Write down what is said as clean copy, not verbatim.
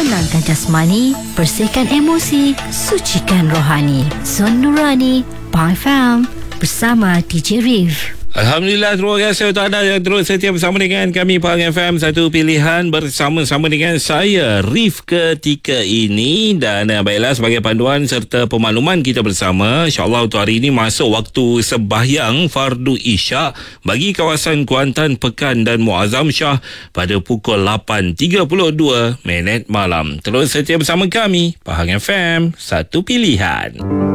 tenangkan jasmani, bersihkan emosi, sucikan rohani. Zon Nurani, Pang FM, bersama DJ Rif. Alhamdulillah, terima kasih untuk anda yang terus setia bersama dengan kami Pang FM, satu pilihan bersama-sama dengan saya Rif ketika ini. Dan baiklah, sebagai panduan serta pemakluman kita bersama, insyaAllah untuk hari ini masuk waktu sembahyang Fardu Isyak bagi kawasan Kuantan, Pekan dan Muazzam Shah pada pukul 8.32 malam. Terus setia bersama kami Pang FM, satu pilihan.